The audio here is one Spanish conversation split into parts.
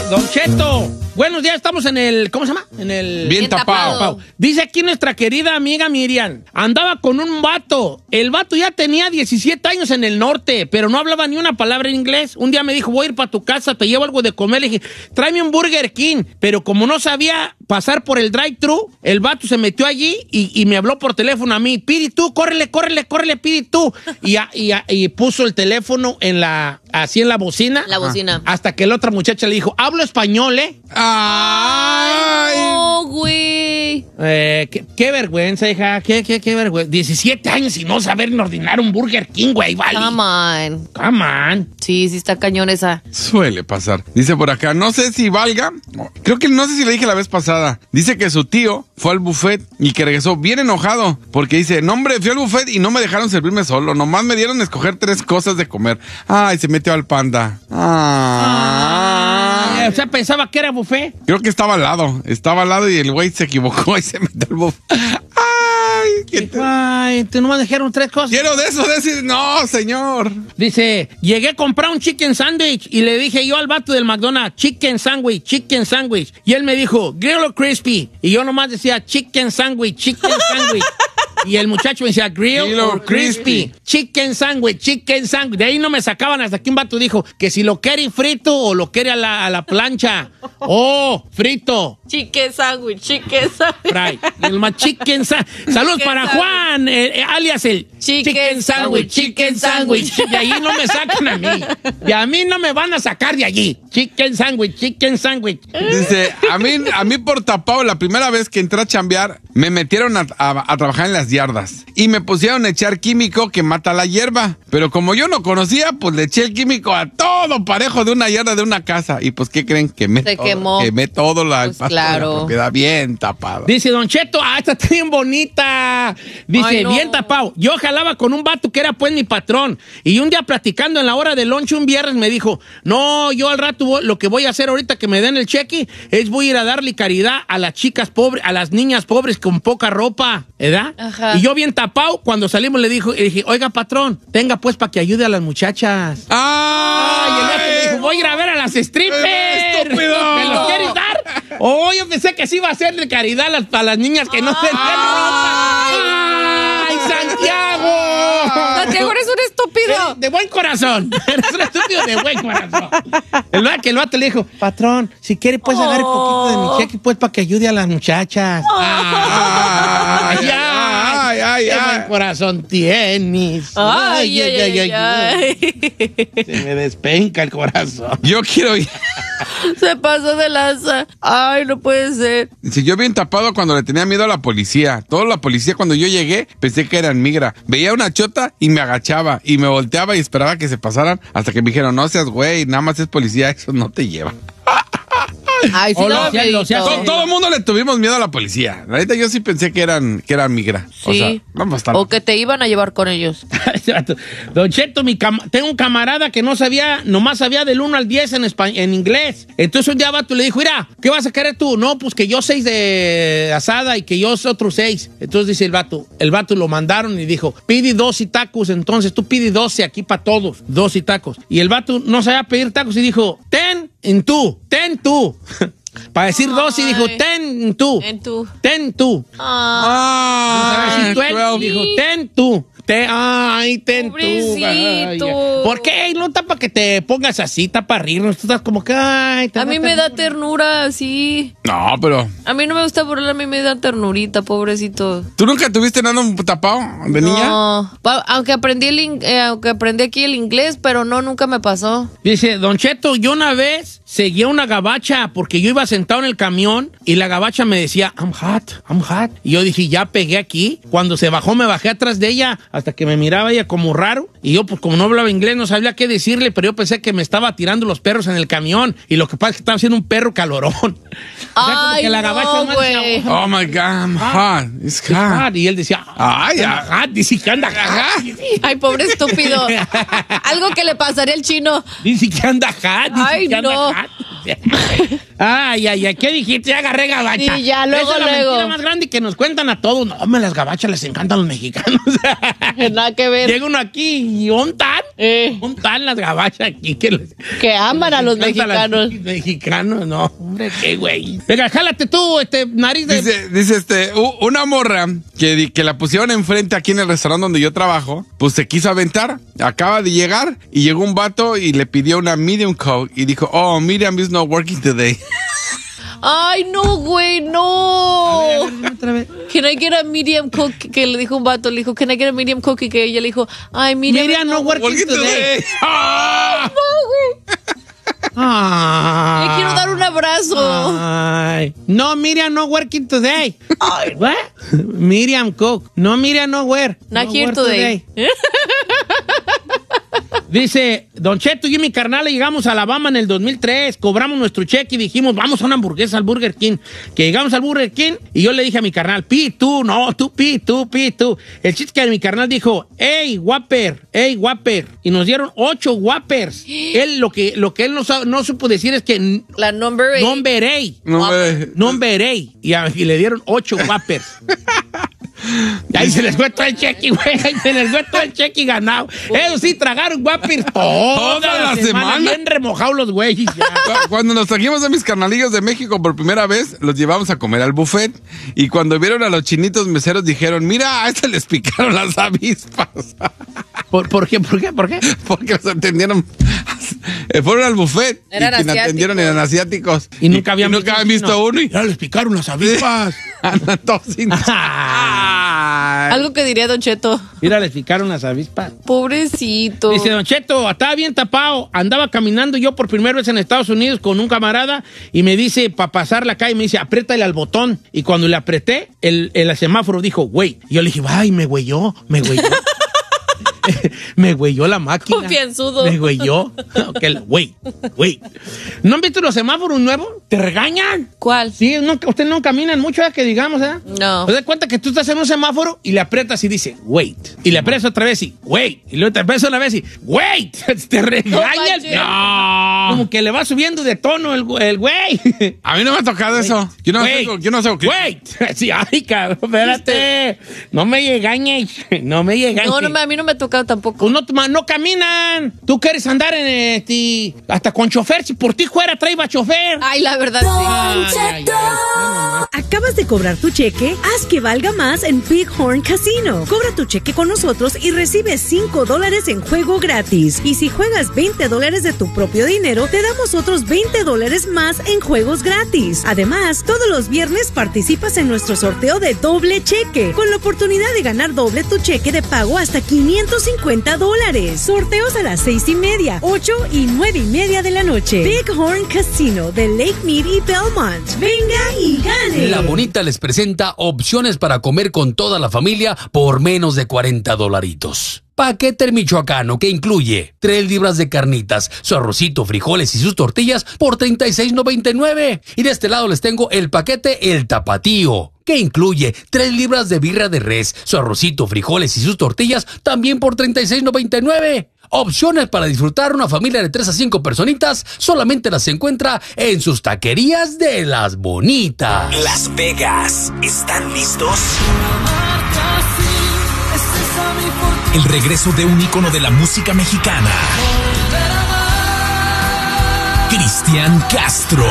Don Cheto, buenos días, estamos en el, ¿cómo se llama? En el... Bien tapado. Dice aquí nuestra querida amiga Miriam, andaba con un vato, el vato ya tenía 17 años en el norte, pero no hablaba ni una palabra en inglés. Un día me dijo, voy a ir para tu casa, te llevo algo de comer, le dije, tráeme un Burger King, pero como no sabía pasar por el drive-thru, el vato se metió allí y me habló por teléfono a mí, pidi tú, córrele, pidi tú, y puso el teléfono así en la bocina. La bocina. Hasta que la otra muchacha le dijo, hablo español, ¿eh? ¡Ay! No, güey. Qué vergüenza, hija. Qué vergüenza. 17 años y no saber ni ordenar un Burger King, güey, vale. Come on. Sí, está cañón esa. Suele pasar. Dice por acá, no sé si valga. No sé si le dije la vez pasada. Dice que su tío fue al buffet y que regresó bien enojado. Porque dice, no hombre, fui al buffet y no me dejaron servirme solo. Nomás me dieron a escoger 3 cosas de comer. Ay, se metió al Panda. O sea, pensaba que era buffet. Creo que estaba al lado y el güey se equivocó y se metió al buffet. Ay, te nomás dejaron 3 cosas. Quiero de eso, decir, no, señor. Dice, llegué a comprar un chicken sandwich y le dije yo al vato del McDonald's, chicken sandwich. Y él me dijo, grill or crispy. Y yo nomás decía, chicken sandwich. Y el muchacho me decía, grill or crispy. Chicken sandwich. De ahí no me sacaban hasta que un vato dijo que si lo quiere frito o lo quiere a la plancha. Oh, frito. Chicken sandwich. Right. El más chicken sandwich. Saludos para Juan, alias el chicken sandwich. De ahí no me sacan a mí. Y a mí no me van a sacar de allí. Chicken sandwich. Dice, a mí por tapado, la primera vez que entré a chambear, me metieron a trabajar en las yardas. Y me pusieron a echar químico que mata la hierba. Pero como yo no conocía, pues le eché el químico a todo parejo de una yarda de una casa. Y pues, ¿qué creen? Quemé todo Pues claro. la propiedad bien tapado. Dice Don Cheto, está bien bonita. Dice, no. Bien tapado. Yo jalaba con un vato que era pues mi patrón. Y un día platicando en la hora de lunch un viernes me dijo, no, yo al rato lo que voy a hacer ahorita que me den el cheque es voy a ir a darle caridad a las chicas pobres, a las niñas pobres con poca ropa, ¿verdad? Ajá. Y yo bien tapado, cuando salimos le dije, oiga patrón, tenga pues para que ayude a las muchachas. ¡Ay! Y el vato me dijo, voy a ir a ver a las strippers. ¡Estúpido! ¿Me lo quieres dar? Oh, yo pensé que sí iba a hacerle caridad a las niñas que no tenían ropa. ¡Ay, Santiago! Santiago, eres un estúpido. De buen corazón. Eres un estúpido de buen corazón. El vato le dijo, patrón, si quiere puedes agarrar un poquito de mi cheque pues para que ayude a las muchachas. Qué buen corazón tienes. Ay. Se me despenca el corazón. Yo quiero ir. Se pasó de lanza. Ay, no puede ser. Si yo bien tapado cuando le tenía miedo a la policía. Toda la policía cuando yo llegué pensé que eran migra. Veía una chota y me agachaba y me volteaba y esperaba que se pasaran hasta que me dijeron, no seas güey, nada más es policía, eso no te lleva. Ay, sí, Todo el mundo le tuvimos miedo a la policía. La neta yo sí pensé que eran migra. Sí. O sea, vamos a estar. O que te iban a llevar con ellos. Don Cheto, tengo un camarada que nomás sabía del 1 al 10 en inglés. Entonces un día vato le dijo, mira, ¿qué vas a querer tú? No, pues que yo 6 de asada y que yo otros 6. Entonces dice el vato lo mandaron y dijo, pide 2 y tacos, entonces tú pide 12 aquí para todos, 2 y tacos. Y el vato no sabía pedir tacos y dijo, ten tú. Para decir 2 y dijo, ten tú. Ay, Dijo, ten tú. Ten pobrecito. tú. ¿Por qué? No está para que te pongas así, está para reírnos. Tú estás como que, a mí me da ternura, sí. No, pero... A mí no me gusta burlar, a mí me da ternurita, pobrecito. ¿Tú nunca tuviste nada tapado de niña? No, aunque aprendí aquí el inglés, pero no, nunca me pasó. Dice, Don Cheto, yo una vez seguí a una gabacha porque yo iba sentado en el camión y la gabacha me decía, I'm hot. Y yo dije, ya pegué aquí. Cuando se bajó, me bajé atrás de ella hasta que me miraba ella como raro. Y yo, pues como no hablaba inglés, no sabía qué decirle, pero yo pensé que me estaba tirando los perros en el camión. Y lo que pasa es que estaba haciendo un perro calorón. Ay, que la gabacha no, güey. Oh, my God, I'm hot. It's hot. Y él decía, hot. Dice que anda hot. Ay, pobre estúpido. Algo que le pasaría al chino. Dice que anda hot. Ay, no. Ay, ¿qué dijiste? Agarré gabacha. Y ya, luego, esa es la mentira más grande que nos cuentan a todos. No, las gabachas les encantan a los mexicanos. Nada que ver. Llega uno aquí y ¿ontan? ¿Cómo están las gabachas aquí? Que aman a los mexicanos. Mexicanos, no, hombre, qué güey. Venga, jálate tú, nariz de... Dice una morra que la pusieron enfrente aquí en el restaurante donde yo trabajo, pues se quiso aventar, acaba de llegar y llegó un vato y le pidió una medium coke y dijo, oh, Miriam is not working today. Ay, no, güey, no. A ver, otra vez. Can I get a medium coke? Que le dijo un vato, le dijo, can I get a medium coke? Y que ella le dijo, ay, Miriam no working today. ¡Ah! No, güey. Le quiero dar un abrazo. Ay. No, Miriam no working today. Ay, what? Miriam Cook. No, Miriam no wear. Not here today. Dice, Don Cheto, yo y mi carnal llegamos a Alabama en el 2003, cobramos nuestro cheque y dijimos, vamos a una hamburguesa al Burger King. Que llegamos al Burger King y yo le dije a mi carnal, pi, tú. El chiste que mi carnal dijo, hey, Whopper. Y nos dieron 8 Whoppers. Él, lo que él no supo decir es que... La number 8. Number 8. Y le dieron 8 Whoppers. Y ahí se les fue todo el cheque, güey. Ahí se les fue todo el cheque ganado. Ellos sí tragaron Whoppers toda la semana. Bien remojados los güeyes. Cuando nos trajimos a mis carnalillos de México por primera vez, los llevamos a comer al buffet. Y cuando vieron a los chinitos meseros, dijeron, mira, a este les picaron las avispas. ¿Por qué? Porque los atendieron. Fueron al buffet. Eran y quien asiáticos. Atendieron eran asiáticos. Y nunca habían visto uno. Ya les picaron las avispas. Andan todos sin... Algo que diría Don Cheto. Mira, les picaron las avispas. Pobrecito. Dice, Don Cheto, estaba bien tapado. Andaba caminando yo por primera vez en Estados Unidos con un camarada y me dice, para pasar la calle, me dice, apriétale al botón. Y cuando le apreté, el semáforo dijo, güey. Y yo le dije, ay, me güeyó. Me güeyó la máquina. Confianzudo. Me güeyó. Güey. ¿No han visto los semáforos nuevos? ¿Te regañan? ¿Cuál? Sí, ustedes no caminan mucho, que digamos, ¿eh? No. ¿Te das cuenta que tú estás en un semáforo y le aprietas y dice, wait? Y le aprietas otra vez y, wait. Y luego te aprietas una vez y, wait. ¿Te regañan? No. Como que le va subiendo de tono el güey. A mí no me ha tocado eso. Yo no sé. Wait. Sí, ay, cabrón, espérate. No me regañes. No, a mí no me ha tocado tampoco. Pues no caminan. Tú quieres andar hasta con chofer. Si por ti fuera, traía chofer. Ay, la verdad, sí. ¿Acabas de cobrar tu cheque? Haz que valga más en Bighorn Casino. Cobra tu cheque con nosotros y recibes $5 en juego gratis. Y si juegas $20 de tu propio dinero, te damos otros $20 más en juegos gratis. Además, todos los viernes participas en nuestro sorteo de doble cheque, con la oportunidad de ganar doble tu cheque de pago hasta $550. Sorteos a las 6:30, 8 y 9:30 de la noche. Bighorn Casino de Lake Mead y Belmont. Venga y gane. La Bonita les presenta opciones para comer con toda la familia por menos de $40. Paquete michoacano que incluye 3 libras de carnitas, su arrocito, frijoles y sus tortillas por $36.99. Y de este lado les tengo el paquete El Tapatío, que incluye 3 libras de birra de res, su arrocito, frijoles y sus tortillas también por $36.99. Opciones para disfrutar una familia de 3 a 5 personitas solamente las encuentra en sus taquerías de Las Bonitas. Las Vegas, ¿están listos? El regreso de un ícono de la música mexicana, Cristian Castro.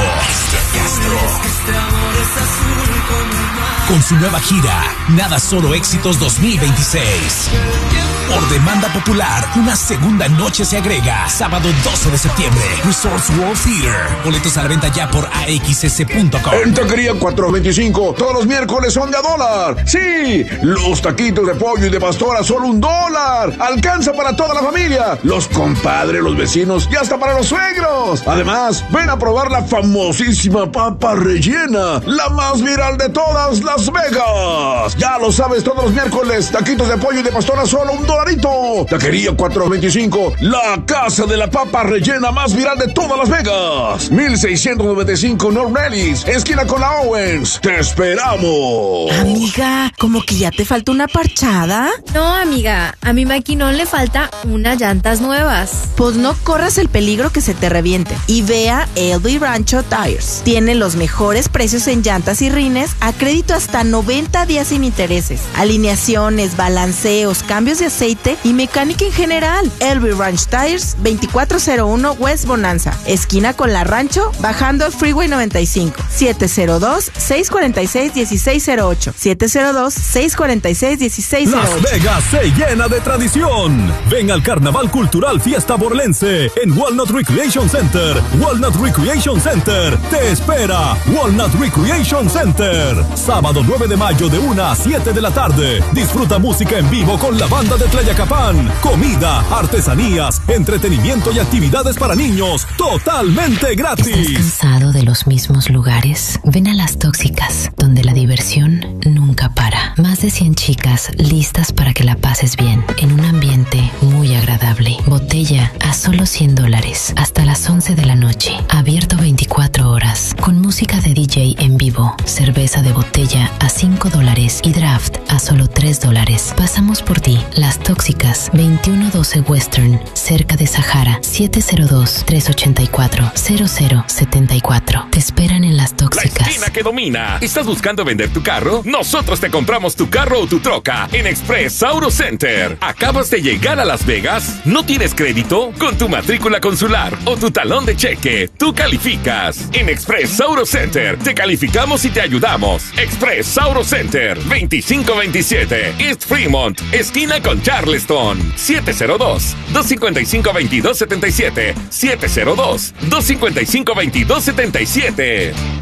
Con su nueva gira, Nada Solo Éxitos 2026. Por demanda popular, una segunda noche se agrega. Sábado 12 de septiembre, Resorts World Theater. Boletos a la venta ya por AXS.com. En Taquería 425, todos los miércoles son de $1. Sí, los taquitos de pollo y de pastor a solo $1. Alcanza para toda la familia, los compadres, los vecinos y hasta para los suegros. Además, ven a probar la famosísima papa rellena, la más viral de todas Las Vegas. Ya lo sabes, todos los miércoles, taquitos de pollo y de pastor a solo $1. Taquería 425, la casa de la papa rellena más viral de todas Las Vegas. 1695 North Nellis, esquina con la Owens. Te esperamos. Amiga, como que ya te falta una parchada. No, amiga, a mi maquinón le falta unas llantas nuevas. Pues no corras el peligro que se te reviente y ve a LB Rancho Tires. Tiene los mejores precios en llantas y rines a crédito crédito hasta 90 días sin intereses, alineaciones, balanceos, cambios de aceite y mecánica en general. LB Ranch Tires, 2401 West Bonanza, esquina con La Rancho, bajando el Freeway 95, 702-646-1608, 702-646-1608. Las Vegas se llena de tradición. Ven al Carnaval Cultural Fiesta Borlense en Walnut Recreation Center. Walnut Recreation Center te espera. Walnut Recreation Center. Sábado 9 de mayo de 1 a 7 de la tarde. Disfruta música en vivo con la banda de Tlayacapán. Comida, artesanías, entretenimiento y actividades para niños totalmente gratis. ¿Estás cansado de los mismos lugares? Ven a Las Tóxicas, donde la diversión nunca para. Más de 100 chicas listas para que la pases bien, en un ambiente muy agradable. Botella a solo $100 hasta las 11 de la noche. Abierto 24 horas, con música de DJ en vivo. Cerveza de botella a $5 y draft a solo $3. Pasamos por ti. Las Tóxicas, 2112 Western, cerca de Sahara, 702-384-0074. Te esperan en Las Tóxicas. La esquina que domina. ¿Estás buscando vender tu carro? Nosotros te compramos tu carro o tu troca en Express Auto Center. ¿Acabas de llegar a Las Vegas? ¿No tienes crédito? Con tu matrícula consular o tu talón de cheque, tú calificas. En Express Auto Center te calificamos y te ayudamos. Express Auto Center, 2527 East Fremont, esquina con Charleston, 702-255-2277, 702-255-2277.